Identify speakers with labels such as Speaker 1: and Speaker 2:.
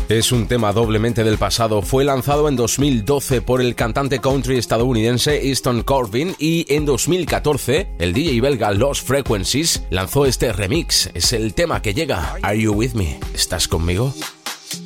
Speaker 1: Es un tema doblemente del pasado. Fue lanzado en 2012 por el cantante country estadounidense Easton Corbin y en 2014 el DJ belga Lost Frequencies lanzó este remix. Es el tema que llega. Are You With Me? ¿Estás conmigo?